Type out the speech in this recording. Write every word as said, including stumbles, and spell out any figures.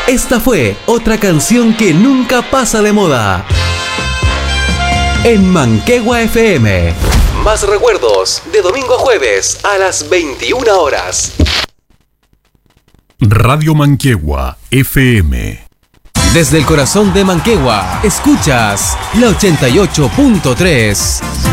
Esta fue otra canción que nunca pasa de moda. En Manquehua F M. Más recuerdos de domingo a jueves a las veintiuna horas. Radio Manquehua F M. Desde el corazón de Manquehua, escuchas la ochenta y ocho punto tres.